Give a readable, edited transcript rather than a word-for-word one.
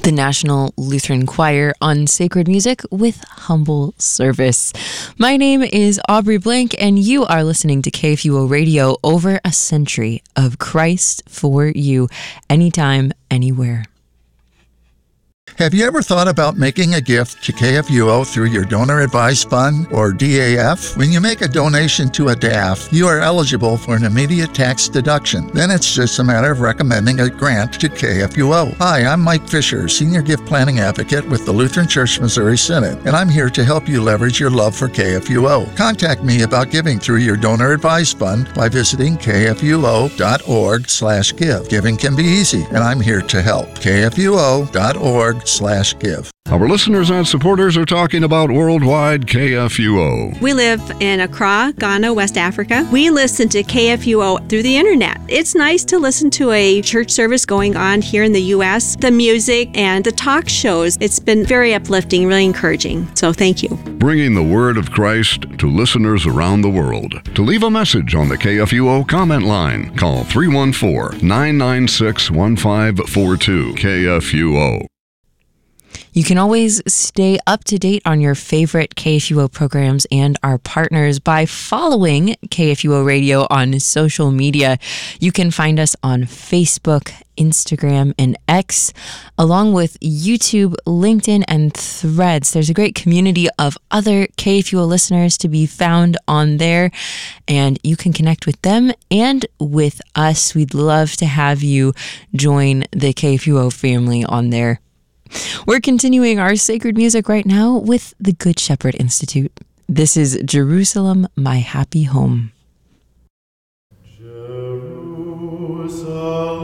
the National Lutheran Choir on Sacred Music with humble service. My name is Aubrey Blank, and you are listening to KFUO Radio, over a century of Christ for you, anytime, anywhere. Have you ever thought about making a gift to KFUO through your Donor Advised Fund, or DAF? When you make a donation to a DAF, you are eligible for an immediate tax deduction. Then it's just a matter of recommending a grant to KFUO. Hi, I'm Mike Fisher, Senior Gift Planning Advocate with the Lutheran Church Missouri Synod, and I'm here to help you leverage your love for KFUO. Contact me about giving through your Donor Advised Fund by visiting kfuo.org/give. Giving can be easy, and I'm here to help. kfuo.org/give. Our listeners and supporters are talking about worldwide KFUO. We live in Accra, Ghana, West Africa. We listen to KFUO through the internet. It's nice to listen to a church service going on here in the U.S. The music and the talk shows, it's been very uplifting, really encouraging. So thank you. Bringing the word of Christ to listeners around the world. To leave a message on the KFUO comment line, call 314-996-1542. KFUO. You can always stay up to date on your favorite KFUO programs and our partners by following KFUO Radio on social media. You can find us on Facebook, Instagram, and X, along with YouTube, LinkedIn, and Threads. There's a great community of other KFUO listeners to be found on there, and you can connect with them and with us. We'd love to have you join the KFUO family on there. We're continuing our sacred music right now with the Good Shepherd Institute. This is Jerusalem, My Happy Home. Jerusalem.